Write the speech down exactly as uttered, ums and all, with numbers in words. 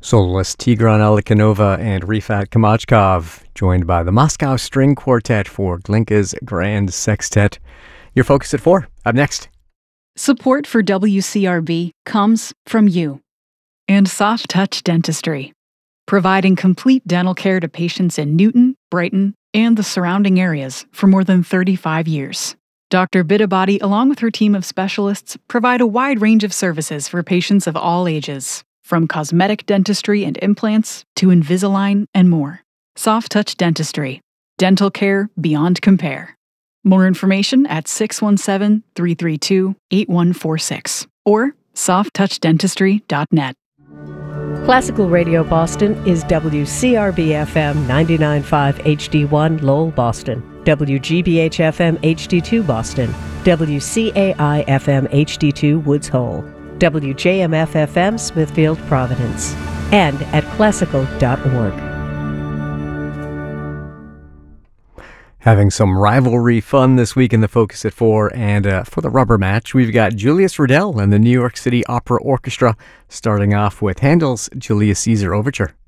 Soloist Tigran Alikanova and Rifat Kamachkov, joined by the Moscow String Quartet for Glinka's Grand Sextet. Your Focus at four. Up next. Support for W C R B comes from you and Soft Touch Dentistry, providing complete dental care to patients in Newton, Brighton, and the surrounding areas for more than thirty-five years. Doctor Bidabadi, along with her team of specialists, provide a wide range of services for patients of all ages, from cosmetic dentistry and implants to Invisalign and more. Soft Touch Dentistry. Dental care beyond compare. More information at six one seven, three three two, eight one four six or soft touch dentistry dot net. Classical Radio Boston is W C R B F M ninety-nine point five H D one Lowell, Boston, W G B H F M H D two Boston, W C A I F M H D two Woods Hole, W J M F F M Smithfield, Providence, and at classical dot org. Having some rivalry fun this week in the Focus at four, and uh, for the rubber match, we've got Julius Riddell and the New York City Opera Orchestra, starting off with Handel's Julius Caesar Overture.